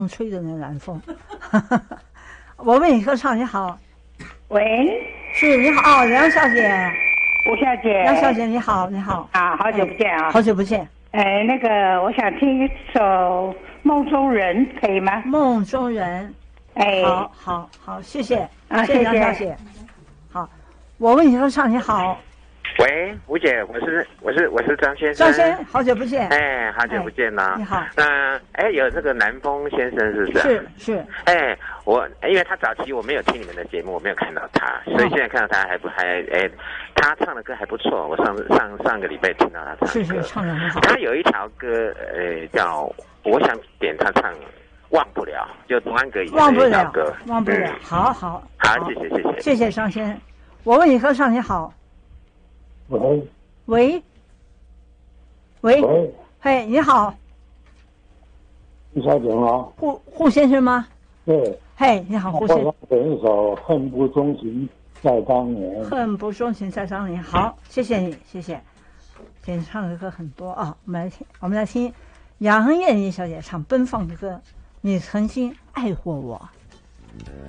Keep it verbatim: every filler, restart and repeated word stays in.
吹的那南风。我为你歌唱，你好。 喂， 是你好，梁小姐。 吴小姐。 梁小姐你好，你好。 啊，好久不见啊。 好久不见。 哎，那个，我想听一首《梦中人》，可以吗？ 梦中人。 哎， 好，好，好，谢谢。 啊， 谢谢梁小姐。好，我为你歌唱，你好。 喂，吴姐，我是我是我是张先生。 张先生，好久不见。 哎，好久不见啦。 你好。 那哎，有这个南风先生是不是？ 是是。 哎，我因为他早期我没有听你们的节目，我没有看到他，所以现在看到他还不还哎，他唱的歌还不错。我上上上个礼拜听到他唱歌， 是是唱的很好。 他有一条歌，呃，叫我想点他唱。忘不了，就童安格以前的一条歌， 忘不了，嗯、好好好，谢谢谢谢谢谢张先生，我为你歌唱，你好。 喂喂喂， 喂， 嘿，你好， 李小姐好， 胡胡先生吗？ 对， 嘿，你好，胡先生。 我想点一首《恨不忠情在当年》。 恨不忠情在当年，好，谢谢你，谢谢。今天唱的歌很多啊，我们来听，我们来听杨艳丽小姐唱奔放的歌。你曾经爱过我。